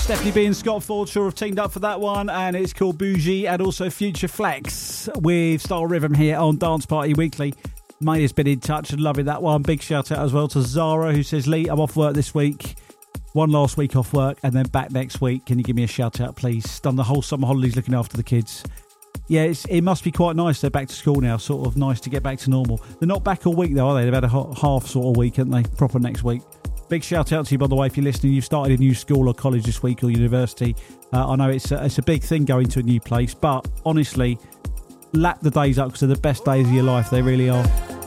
Stephanie B and Scott Fordshaw have teamed up for that one, and it's called Bougie, and also Future Flex with Style Rhythm here on Dance Party Weekly. May has been in touch and loving that one. Big shout out as well to Zara, who says, Lee, I'm off work this week. One last week off work and then back next week. Can you give me a shout out, please? Done the whole summer holidays looking after the kids. Yeah, it must be quite nice. They're back to school now, sort of nice to get back to normal. They're not back all week though, are they? They've had a half sort of week, haven't they? Proper next week. Big shout out to you, by the way, if you're listening. You've started a new school or college this week or university. I know it's a big thing going to a new place, but honestly, lap the days up because they're the best days of your life. They really are.